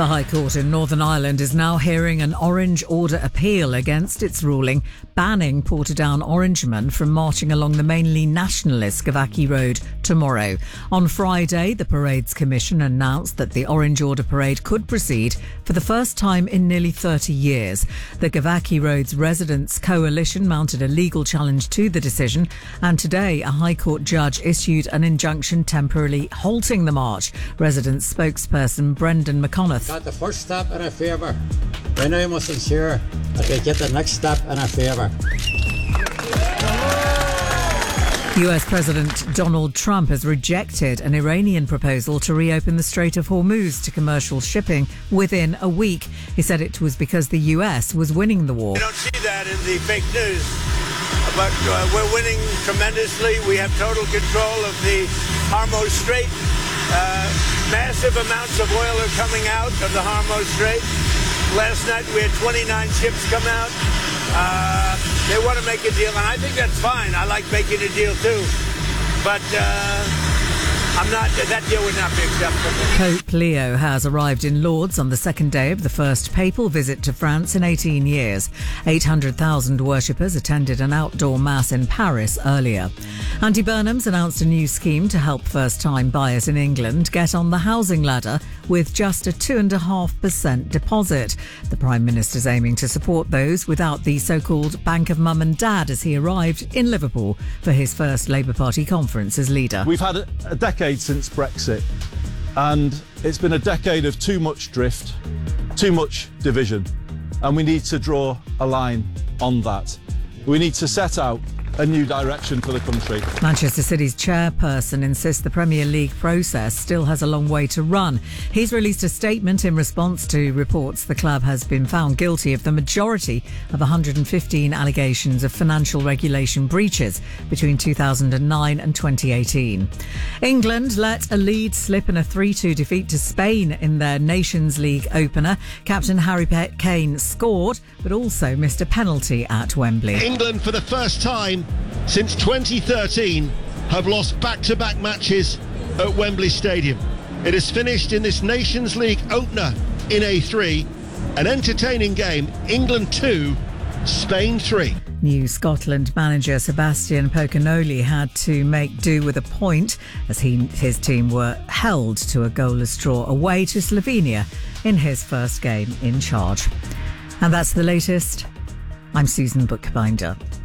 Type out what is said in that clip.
The High Court in Northern Ireland is now hearing an Orange Order appeal against its ruling banning Portadown Orangemen from marching along the mainly nationalist Gavaki Road tomorrow. On Friday, the Parade's Commission announced that the Orange Order parade could proceed for the first time in nearly 30 years. The Gavaki Road's Residents' Coalition mounted a legal challenge to the decision, and today a High Court judge issued an injunction temporarily halting the march. Residents' spokesperson Brendan McConaughey. Got the first step in our favour. We now must ensure that they get the next step in our favour. US President Donald Trump has rejected an Iranian proposal to reopen the Strait of Hormuz to commercial shipping within a week. He said it was because the US was winning the war. We don't see that in the fake news, but we're winning tremendously. We have total control of the Hormuz Strait. Massive amounts of oil are coming out of the Hormuz Strait. Last night we had 29 ships come out. They want to make a deal, and I think that's fine. I like making a deal too. But that deal would not be acceptable. Pope Leo has arrived in Lourdes on the second day of the first papal visit to France in 18 years. 800,000 worshippers attended an outdoor mass in Paris earlier. Andy Burnham's announced a new scheme to help first-time buyers in England get on the housing ladder with just a 2.5% deposit. The Prime Minister's aiming to support those without the so-called Bank of Mum and Dad as he arrived in Liverpool for his first Labour Party conference as leader. We've had a decade since Brexit, and it's been a decade of too much drift, too much division, and we need to draw a line on that. We need to set out a new direction for the country. Manchester City's chairperson insists the Premier League process still has a long way to run. He's released a statement in response to reports the club has been found guilty of the majority of 115 allegations of financial regulation breaches between 2009 and 2018. England let a lead slip in a 3-2 defeat to Spain in their Nations League opener. Captain Harry Kane scored, but also missed a penalty at Wembley. England, for the first time since 2013, have lost back-to-back matches at Wembley Stadium. It has finished in this Nations League opener in A3, an entertaining game. England 2, Spain 3. New Scotland manager Sebastian Pocanoli had to make do with a point as his team were held to a goalless draw away to Slovenia in his first game in charge. And that's the latest. I'm Susan Bookbinder.